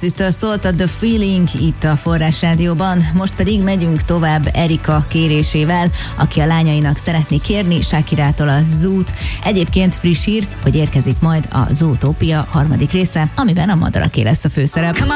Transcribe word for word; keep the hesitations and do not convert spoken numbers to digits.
Sisters szólt a The Feeling itt a Forrás Rádióban, most pedig megyünk tovább Erika kérésével, aki a lányainak szeretné kérni Shakirától a Zoot. Egyébként friss hír, hogy érkezik majd a Zootopia harmadik része, amiben a madaraké lesz a főszerep.